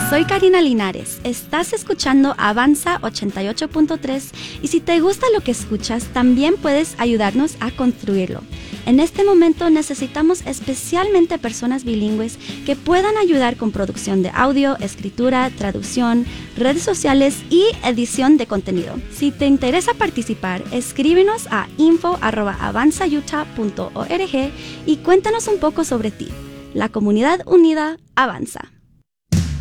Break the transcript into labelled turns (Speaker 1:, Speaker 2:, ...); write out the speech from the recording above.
Speaker 1: soy Karina Linares. Estás escuchando Avanza 88.3 y si te gusta lo que escuchas, también puedes ayudarnos a construirlo. En este momento necesitamos especialmente personas bilingües que puedan ayudar con producción de audio, escritura, traducción, redes sociales y edición de contenido. Si te interesa participar, escríbenos a info@avanzautah.org y cuéntanos un poco sobre ti. La comunidad unida avanza.